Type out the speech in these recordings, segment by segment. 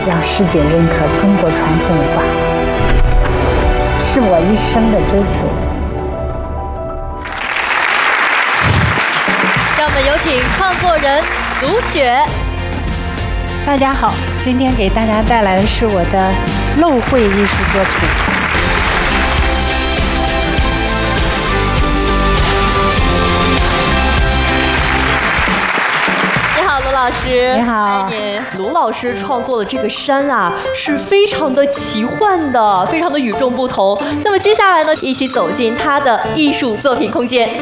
让世界认可中国传统文化，是我一生的追求。 让我们有请创作人卢雪。 大家好，今天给大家带来的是我的漏绘艺术作品。 卢老师， 你好。 卢老师创作的这个山啊，是非常的奇幻的，非常的与众不同。那么接下来呢，一起走进他的艺术作品空间。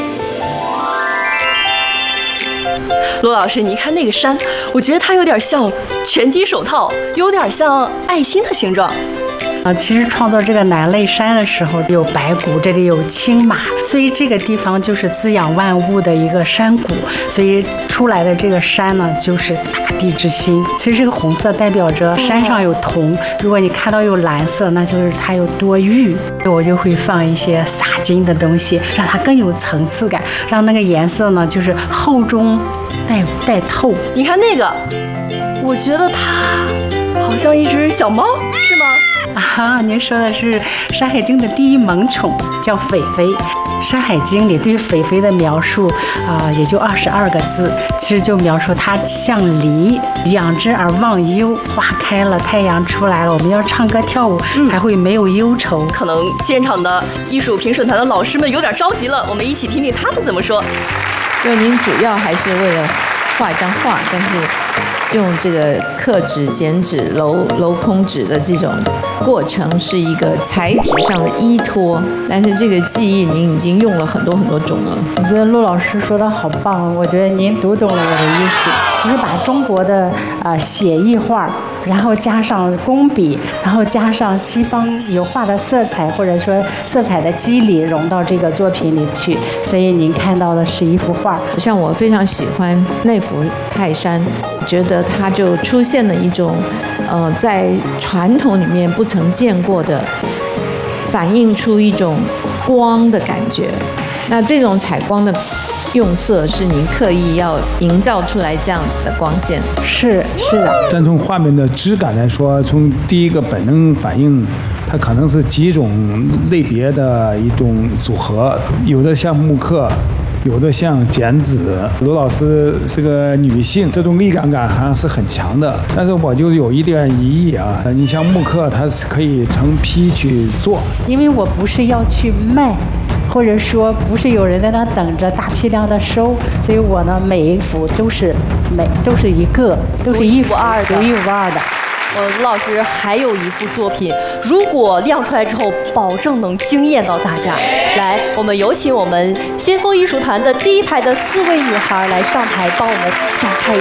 卢老师，你看那个山，我觉得它有点像拳击手套，有点像爱心的形状。 其实创作这个南类山的时候，有白骨，这里有青马，所以这个地方就是滋养万物的一个山谷，所以出来的这个山呢，就是大地之心。其实这个红色代表着山上有铜，如果你看到有蓝色，那就是它有多玉。我就会放一些洒金的东西，让它更有层次感，让那个颜色呢，就是厚中带透。 你看那个，我觉得它好像一只小猫，是吗？ 您说的是《山海经》的第一萌宠，叫狒狒。《山海经》里对狒狒的描述也就22个字，其实就描述它像梨，养之而忘忧，花开了，太阳出来了，我们要唱歌跳舞，才会没有忧愁。 可能现场的艺术评审团的老师们有点着急了，我们一起听听他们怎么说。 就您主要还是为了画一张画，但是用这个刻纸、剪纸、镂空纸的这种过程是一个材质上的依托，但是这个技艺您已经用了很多种了。 我觉得陆老师说的好棒，我觉得您读懂了我的艺术，就是把中国的写意画，然后加上工笔，然后加上西方油画的色彩，或者说色彩的肌理融到这个作品里去，所以您看到的是一幅画。 像我非常喜欢那幅泰山，觉得它就出现了一种在传统里面不曾见过的，反映出一种光的感觉。那这种采光的用色是您刻意要营造出来这样子的光线。 是的。 但从画面的质感来说，从第一个本能反应，它可能是几种类别的一种组合，有的像木刻，有的像剪纸。罗老师是个女性，这种力感好像是很强的，但是我就有一点疑义啊。你像木刻，它是可以成批去做， 因为我不是要去卖，或者说不是有人在那等着大批量的收，所以我呢每一幅都是一个，都是一幅独一无二的。 卢老师还有一幅作品，如果亮出来之后，保证能惊艳到大家。来，我们有请我们先锋艺术团的第一排的4位女孩来上台，帮我们展开。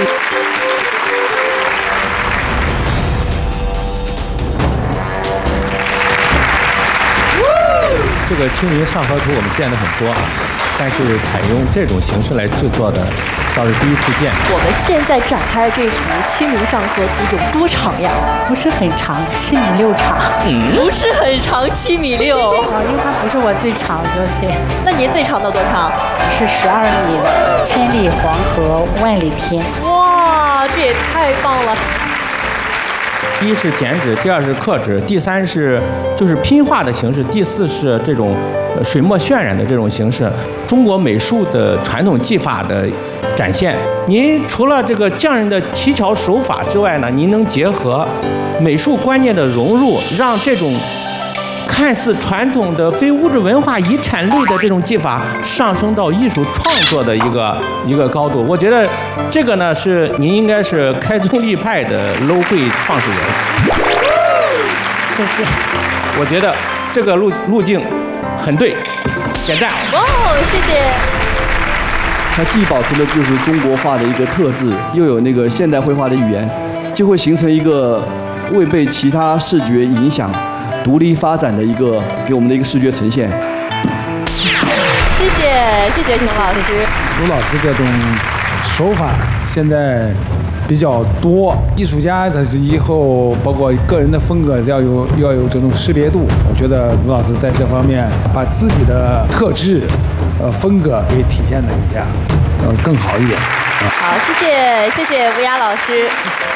这个《清明上河图》我们见的很多，但是采用这种形式来制作的倒是第一次见。 我们现在展开的这幅《清明上河图》有多长呀？ 不是很长，7.6米长。 不是很长，7.6米。 因为它不是我最长的作品。 那您最长的多长？ 是12米的《千里黄河万里天》。 哇，这也太棒了！ 第一是剪纸，第二是刻纸，第三是就是拼画的形式，第四是这种水墨渲染的这种形式，中国美术的传统技法的展现。您除了这个匠人的奇巧手法之外呢，您能结合美术观念的融入，让这种看似传统的非物质文化遗产类的这种技法上升到艺术创作的一个高度。我觉得这个呢是您应该是开宗立派的镂绘创始人。 谢谢。 我觉得这个路径很对，点赞。 哇，谢谢。 它既保持了就是中国画的一个特质，又有那个现代绘画的语言，就会形成一个未被其他视觉影响、独立发展的一个给我们的一个视觉呈现。 谢谢熊老师。 卢老师这种手法现在比较多，艺术家他是以后包括个人的风格要有这种识别度。我觉得卢老师在这方面把自己的特质、风格给体现了一下，更好一点。 好，谢谢吴雅老师。